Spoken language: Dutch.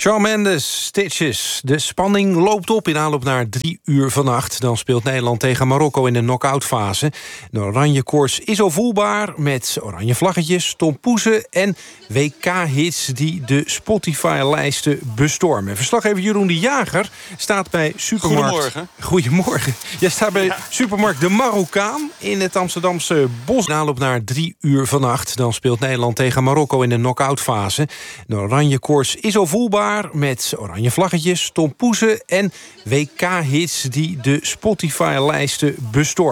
Shawn Mendes, Stitches. De spanning loopt op in aanloop naar 3 uur vannacht. Dan speelt Nederland tegen Marokko in de knock-out fase. De oranje koers is al voelbaar met oranje vlaggetjes, tompoezen en WK-hits die de Spotify-lijsten bestormen. Verslaggever Jeroen de Jager staat bij supermarkt... Goedemorgen. Goedemorgen. Jij staat bij supermarkt De Marokkaan in het Amsterdamse Bos. In aanloop naar 3 uur vannacht. Dan speelt Nederland tegen Marokko in de knock-out fase. De oranje koers is al voelbaar met oranje vlaggetjes, tompoezen en WK-hits die de Spotify-lijsten bestormen.